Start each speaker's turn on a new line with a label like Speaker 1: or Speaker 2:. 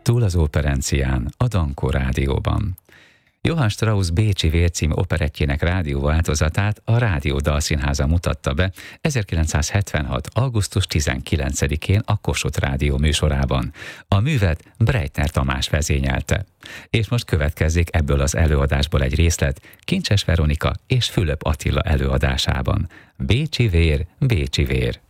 Speaker 1: Túl az operencián, a Dankó Rádióban. Johann Strauss Bécsi Vér című operettjének rádióváltozatát a Rádió Dalszínháza mutatta be 1976. augusztus 19-én a Kossuth Rádió műsorában. A művet Breitner Tamás vezényelte. És most következzék ebből az előadásból egy részlet Kincses Veronika és Fülöp Attila előadásában. Bécsi Vér, Bécsi Vér.